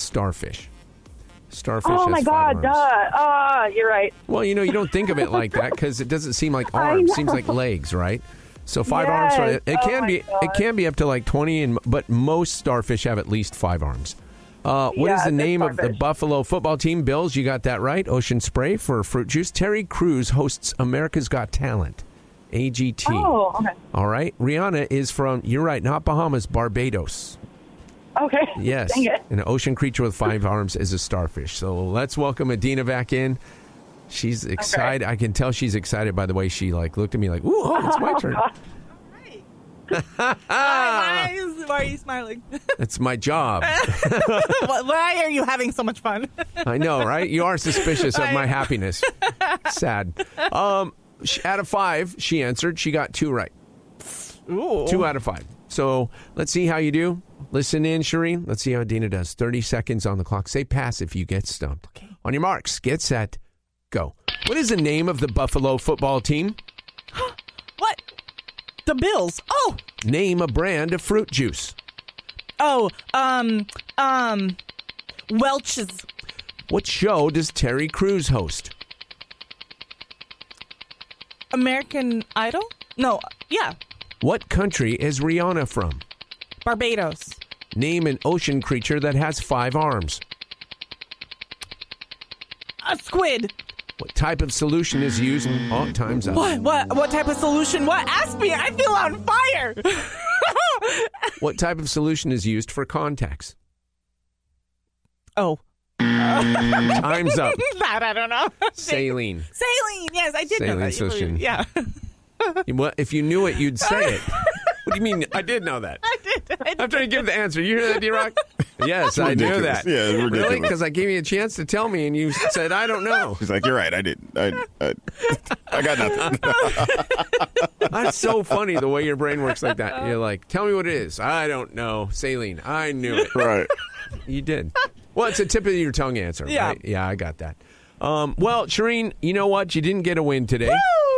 starfish. Starfish Oh, has my 5 God. arms. You're right. Well, you don't think of it like that because it doesn't seem like arms. It seems like legs, right? So 5 arms. Yes. It can be. God. It can be up to like 20, but most starfish have at least 5 arms. What is the name of the Buffalo football team? Bills, you got that right. Ocean Spray for fruit juice. Terry Crews hosts America's Got Talent. AGT. Oh, okay. All right. Rihanna is from, you're right, not Bahamas, Barbados. Okay. Yes. Dang it. An ocean creature with 5 arms is a starfish. So let's welcome Adina back in. She's excited. Okay. I can tell she's excited by the way she looked at me like, ooh, it's my turn. Why are you smiling? It's my job. Why are you having so much fun? I know, right? You are suspicious of my happiness. Sad. Out of 5, she answered. She got 2 right. Ooh. 2 out of 5. So let's see how you do. Listen in, Shireen. Let's see how Adina does. 30 seconds on the clock. Say pass if you get stumped. Okay. On your marks, get set, go. What is the name of the Buffalo football team? What? The Bills. Oh. Name a brand of fruit juice. Oh, Welch's. What show does Terry Crews host? American Idol? No, yeah. What country is Rihanna from? Barbados. Name an ocean creature that has 5 arms. A squid. What type of solution is used? Oh, time's up. What type of solution? What? Ask me. I feel on fire. What type of solution is used for contacts? Oh. Time's up. That I don't know. Saline. Saline. Yes, I did know that. Solution. Yeah. Well, if you knew it, you'd say it. What do you mean? I did know that. I did. I'm trying to give the answer. You hear that, D-Rock? Yes, I knew that. Yeah, it's ridiculous. Really? Because I gave you a chance to tell me, and you said, I don't know. He's like, you're right. I didn't. I got nothing. That's so funny, the way your brain works like that. You're like, tell me what it is. I don't know. Saline. I knew it. Right. You did. Well, it's a tip of your tongue answer, Yeah. right? Yeah, I got that. Well, Shireen, you know what? You didn't get a win today. Woo!